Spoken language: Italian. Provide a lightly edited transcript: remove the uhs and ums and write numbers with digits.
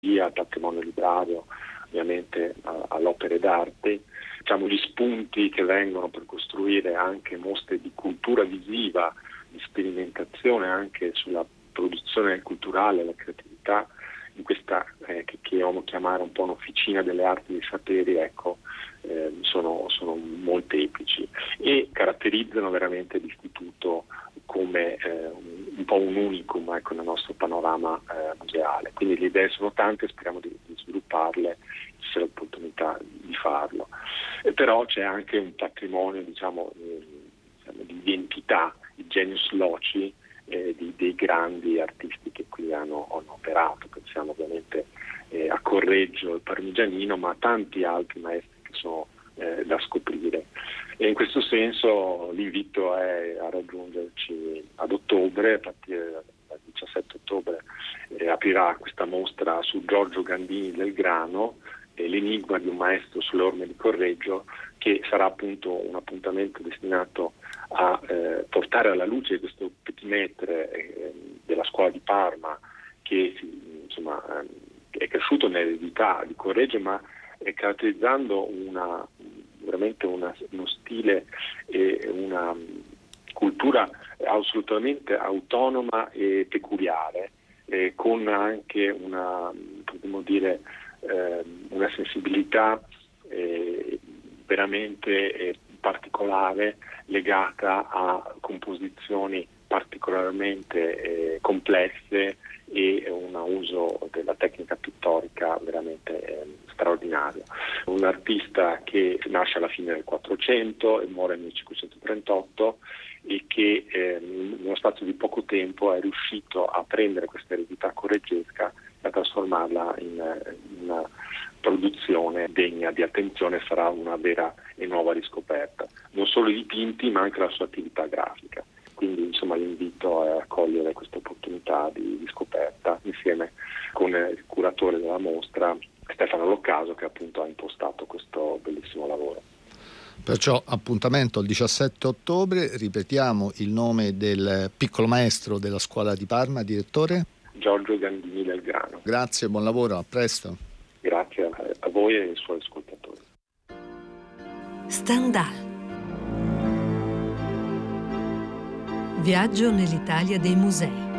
al patrimonio librario, ovviamente alle opere d'arte. Diciamo, gli spunti che vengono per costruire anche mostre di cultura visiva, di sperimentazione anche sulla produzione culturale, la creatività, in questa che amo chiamare un po' un'officina delle arti e dei saperi, sono molteplici e caratterizzano veramente l'istituto come un po' un unicum nel nostro panorama museale. Quindi le idee sono tante, speriamo di svilupparle, ci sia l'opportunità di farlo. Però c'è anche un patrimonio di identità, il genius loci, dei grandi artisti che qui hanno operato. Pensiamo ovviamente a Correggio e Parmigianino, ma a tanti altri maestri che sono da scoprire. E in questo senso l'invito è a raggiungerci ad ottobre, a partire dal 17 ottobre aprirà questa mostra su Giorgio Gandini del Grano, l'enigma di un maestro sulle orme di Correggio, che sarà appunto un appuntamento destinato a portare alla luce questo petit maître della scuola di Parma, che è cresciuto nell'eredità di Correggio, ma caratterizzando veramente uno stile e una cultura assolutamente autonoma e peculiare, con anche una sensibilità veramente particolare, legata a composizioni particolarmente complesse e un uso della tecnica pittorica veramente straordinario. Un artista che nasce alla fine del 400 e muore nel 1538 e che in uno spazio di poco tempo è riuscito a prendere questa eredità correggesca e a trasformarla in una produzione degna di attenzione. Sarà una vera e nuova riscoperta, non solo i dipinti ma anche la sua attività grafica. Quindi l'invito è a cogliere questa opportunità di scoperta insieme con il curatore della mostra, Stefano Loccaso, che appunto ha impostato questo bellissimo lavoro. Perciò appuntamento il 17 ottobre, ripetiamo il nome del piccolo maestro della scuola di Parma, direttore? Giorgio Gandini del Grano. Grazie, buon lavoro, a presto. Grazie a voi e ai suoi ascoltatori. Stendhal. Viaggio nell'Italia dei musei.